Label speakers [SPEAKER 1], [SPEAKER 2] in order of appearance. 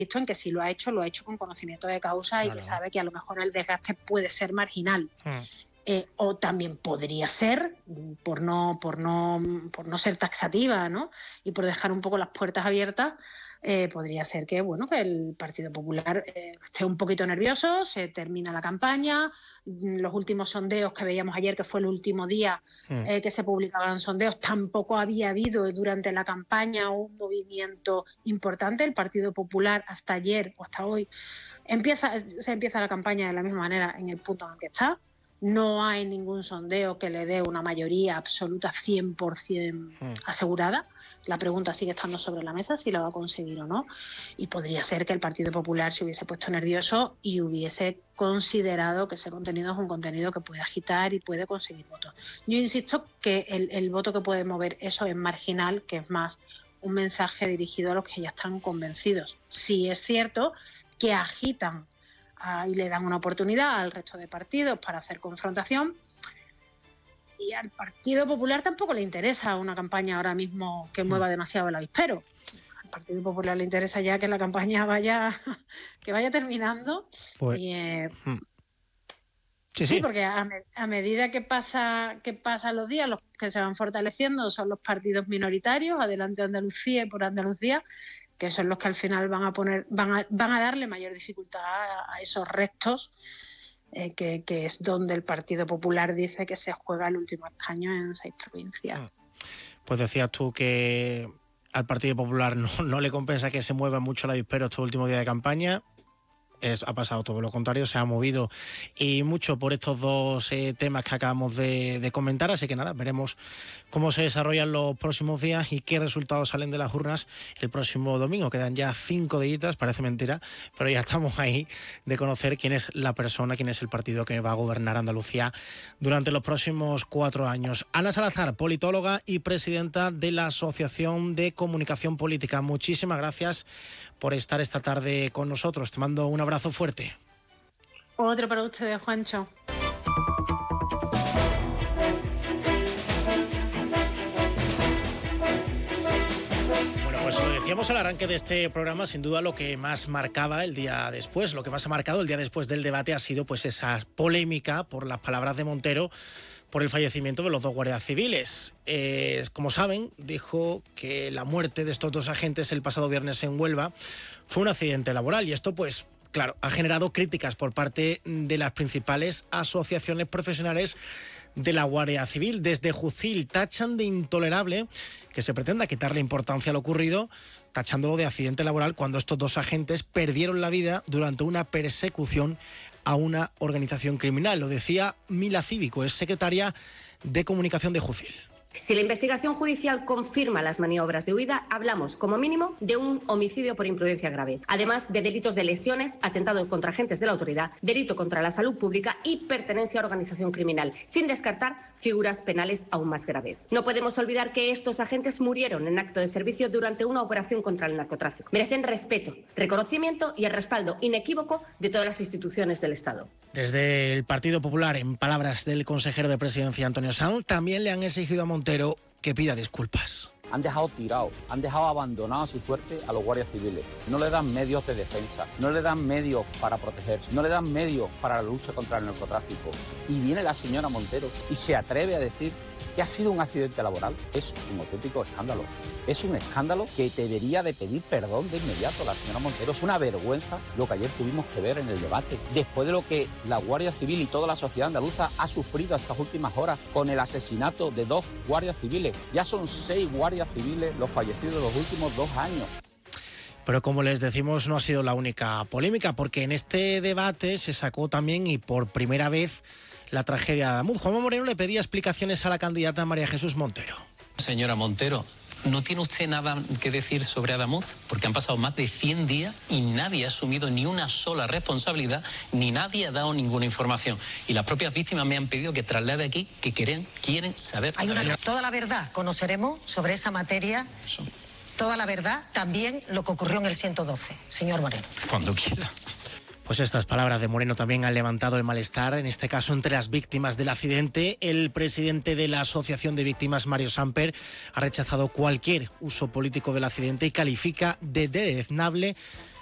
[SPEAKER 1] insisto en que si lo ha hecho con conocimiento de causa, claro, y que sabe que a lo mejor el desgaste puede ser marginal. O también podría ser, por no ser taxativa, ¿no?, y por dejar un poco las puertas abiertas, podría ser que el Partido Popular esté un poquito nervioso, se termina la campaña, los últimos sondeos que veíamos ayer, que fue el último día que se publicaban sondeos, tampoco había habido durante la campaña un movimiento importante. El Partido Popular hasta ayer o hasta hoy se empieza la campaña de la misma manera en el punto en el que está. No hay ningún sondeo que le dé una mayoría absoluta 100% asegurada. La pregunta sigue estando sobre la mesa, si la va a conseguir o no. Y podría ser que el Partido Popular se hubiese puesto nervioso y hubiese considerado que ese contenido es un contenido que puede agitar y puede conseguir votos. Yo insisto que el voto que puede mover eso es marginal, que es más un mensaje dirigido a los que ya están convencidos. Sí es cierto que agitan y le dan una oportunidad al resto de partidos para hacer confrontación, y al Partido Popular tampoco le interesa una campaña ahora mismo que mueva demasiado el avispero. Al Partido Popular le interesa ya que la campaña vaya terminando.
[SPEAKER 2] Pues,
[SPEAKER 1] sí, porque a medida que pasan los días, los que se van fortaleciendo son los partidos minoritarios, Adelante Andalucía y Por Andalucía, que son los que al final van a darle mayor dificultad a esos restos, que es donde el Partido Popular dice que se juega el último escaño en 6 provincias.
[SPEAKER 2] Pues decías tú que al Partido Popular no le compensa que se mueva mucho el avispero este último día de campaña. Ha pasado todo lo contrario, se ha movido y mucho por estos dos temas que acabamos de comentar, así que nada, veremos cómo se desarrollan los próximos días y qué resultados salen de las urnas el próximo domingo. Quedan ya 5 días, parece mentira, pero ya estamos ahí de conocer quién es la persona, quién es el partido que va a gobernar Andalucía durante los próximos 4 años. Ana Salazar, politóloga y presidenta de la Asociación de Comunicación Política. Muchísimas gracias por estar esta tarde con nosotros. Te mando un abrazo fuerte.
[SPEAKER 1] Otro para ustedes, Juancho.
[SPEAKER 2] Bueno, pues lo decíamos al arranque de este programa, sin duda lo que más marcaba el día después, lo que más ha marcado el día después del debate ha sido pues esa polémica por las palabras de Montero por el fallecimiento de los 2 guardias civiles. Como saben, dijo que la muerte de estos 2 agentes el pasado viernes en Huelva fue un accidente laboral, y esto pues claro, ha generado críticas por parte de las principales asociaciones profesionales de la Guardia Civil. Desde Jucil tachan de intolerable que se pretenda quitarle importancia a lo ocurrido, tachándolo de accidente laboral cuando estos 2 agentes perdieron la vida durante una persecución a una organización criminal. Lo decía Mila Cívico, es secretaria de Comunicación de Jucil.
[SPEAKER 3] Si la investigación judicial confirma las maniobras de huida, hablamos, como mínimo, de un homicidio por imprudencia grave, además de delitos de lesiones, atentado contra agentes de la autoridad, delito contra la salud pública y pertenencia a organización criminal, sin descartar figuras penales aún más graves. No podemos olvidar que estos agentes murieron en acto de servicio durante una operación contra el narcotráfico. Merecen respeto, reconocimiento y el respaldo inequívoco de todas las instituciones del Estado.
[SPEAKER 2] Desde el Partido Popular, en palabras del consejero de Presidencia, Antonio Sanz, también le han exigido a Montero que pida disculpas.
[SPEAKER 4] Han dejado tirado, han dejado abandonado a su suerte a los guardias civiles. No le dan medios de defensa, no le dan medios para protegerse, no le dan medios para la lucha contra el narcotráfico. Y viene la señora Montero y se atreve a decir que ha sido un accidente laboral. Es un auténtico escándalo. Es un escándalo que debería de pedir perdón de inmediato la señora Montero. Es una vergüenza lo que ayer tuvimos que ver en el debate. Después de lo que la Guardia Civil y toda la sociedad andaluza ha sufrido estas últimas horas con el asesinato de 2 guardias civiles. Ya son 6 guardias civiles los fallecidos en los últimos 2 años.
[SPEAKER 2] Pero como les decimos, no ha sido la única polémica, porque en este debate se sacó también y por primera vez la tragedia de Adamuz. Juanma Moreno le pedía explicaciones a la candidata María Jesús Montero.
[SPEAKER 5] Señora Montero, ¿no tiene usted nada que decir sobre Adamuz? Porque han pasado más de 100 días y nadie ha asumido ni una sola responsabilidad, ni nadie ha dado ninguna información. Y las propias víctimas me han pedido que traslade aquí que quieren saber.
[SPEAKER 6] Toda la verdad conoceremos sobre esa materia. Toda la verdad, también lo que ocurrió en el 112, señor Moreno.
[SPEAKER 5] Cuando quiera.
[SPEAKER 2] Pues estas palabras de Moreno también han levantado el malestar, en este caso entre las víctimas del accidente. El presidente de la Asociación de Víctimas, Mario Samper, ha rechazado cualquier uso político del accidente y califica de deleznable